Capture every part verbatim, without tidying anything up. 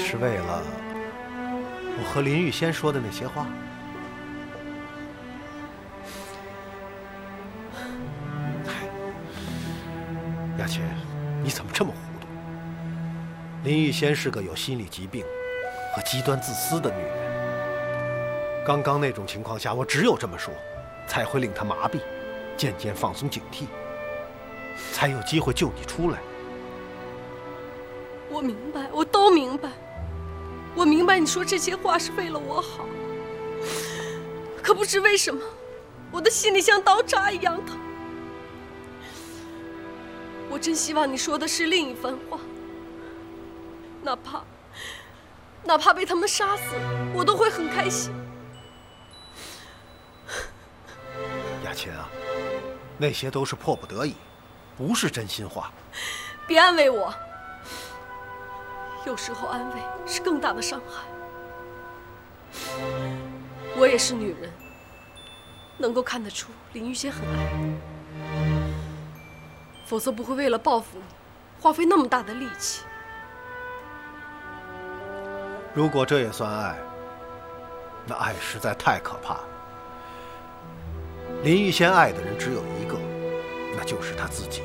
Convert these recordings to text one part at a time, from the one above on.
是为了我和林玉仙说的那些话。雅琴，你怎么这么糊涂？林玉仙是个有心理疾病和极端自私的女人。刚刚那种情况下，我只有这么说，才会令她麻痹，渐渐放松警惕，才有机会救你出来。 我明白，我都明白。我明白你说这些话是为了我好，可不知为什么，我的心里像刀扎一样疼。我真希望你说的是另一番话，哪怕哪怕被他们杀死，我都会很开心。 雅琴啊，那些都是迫不得已，不是真心话。 别安慰我，有时候安慰是更大的伤害。我也是女人，能够看得出林玉仙很爱你，否则不会为了报复你花费那么大的力气。 如果这也算爱，那爱实在太可怕了。林玉仙爱的人只有一个，那就是他自己。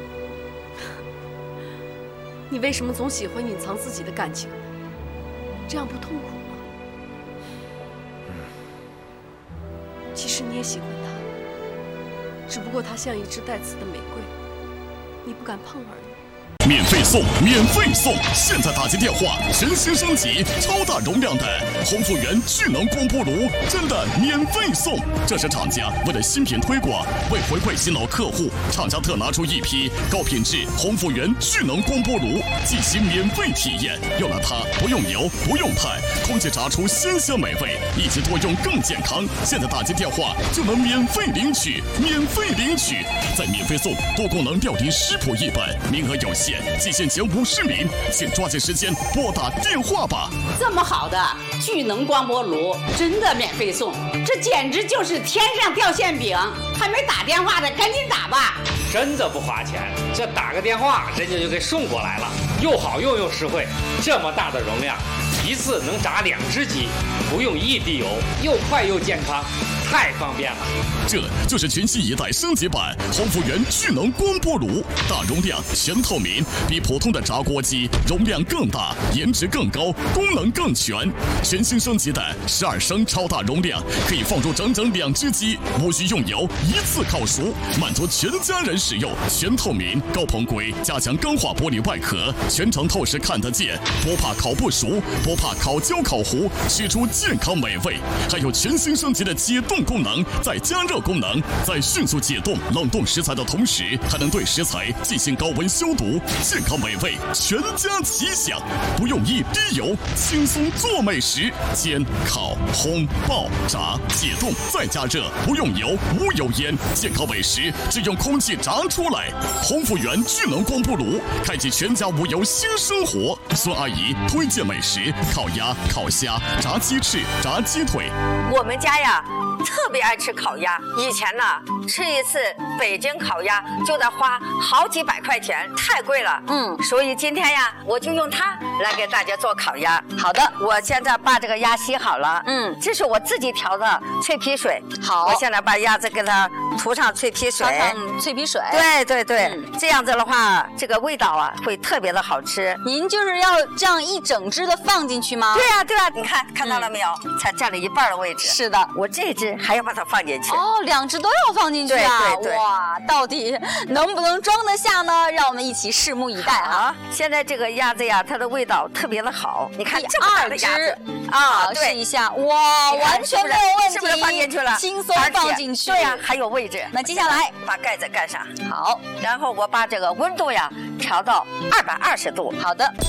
你为什么总喜欢隐藏自己的感情呢？这样不痛苦吗？ 嗯。 其实你也喜欢他，只不过他像一支带刺的玫瑰，你不敢碰而已。 免费送，免费送！现在打进电话，全新升级，超大容量的红复原聚能光波炉，真的免费送！这是厂家为了新品推广，为回馈新老客户，厂家特拿出一批高品质红复原聚能光波炉进行免费体验。用了它，不用油，不用碳，空气炸出鲜香美味，一机多用更健康。现在打进电话就能免费领取，免费领取，再免费送多功能料理食谱一本，名额有限。即限前五十名，请抓紧时间拨打电话吧。 这么好的聚能光波炉，真的免费送，这简直就是天上掉馅饼！还没打电话的，赶紧打吧。 真的不花钱，这打个电话，人家就给送过来了，又好用又实惠。这么大的容量，一次能炸两只鸡，不用一滴油，又快又健康。太方便了， 这就是全新一代升级版红复原聚能光波炉，大容量、全透明，比普通的炸锅机容量更大，颜值更高，功能更全。全新升级的十二升超大容量，可以放入整整两只鸡，无需用油，一次烤熟，满足全家人使用。全透明高硼硅加强钢化玻璃外壳，全程透视看得见，不怕烤不熟，不怕烤焦烤糊，吃出健康美味。还有全新升级的解冻功能，再加热功能，在迅速解冻冷冻食材的同时，还能对食材进行高温消毒，健康美味，全家齐享。不用一滴油，轻松做美食，煎、烤、烘、爆、炸、解冻再加热，不用油，无油烟，健康美食只用空气炸出来。红复原聚能光波炉，开启全家无油新生活。孙阿姨推荐美食：烤鸭、烤虾、炸鸡翅、炸鸡腿。 我们家呀特别爱吃烤鸭，以前呢吃一次北京烤鸭就得花好几百块钱，太贵了。嗯，所以今天呀我就用它来给大家做烤鸭。好的，我现在把这个鸭洗好了。嗯，这是我自己调的脆皮水。好，我现在把鸭子给它涂上脆皮水。 上脆皮水。 对对对、嗯，这样子的话，这个味道啊会特别的好吃。 您就是要这样一整只的放进去吗？ 对呀、啊、对呀、啊，你看看到了没有、嗯？才占了一半的位置。 是的， 我这只还要把它放进去。 哦，两只都要放进去啊！ 对对对， 哇，到底能不能装得下呢？让我们一起拭目以待啊！ 现在这个鸭子呀，它的味道特别的好。你看这么大的鸭子啊，试一下，哇，完全没有问题， 是不是放进去了？ 轻松放进去。 对呀、啊，还有位置。 那接下来把盖子盖上。 好， 然后我把这个温度呀调到二百二十度。 好的。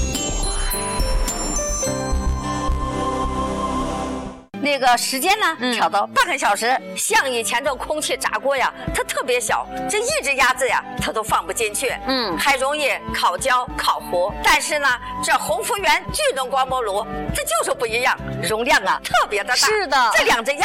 那个时间呢，嗯、调到半个小时。像以前这空气炸锅呀，它特别小，这一只鸭子呀，它都放不进去，嗯，还容易烤焦、烤糊。但是呢，这红复原聚能光波炉，它就是不一样，容量啊特别的大。 是的， 这两只鸭。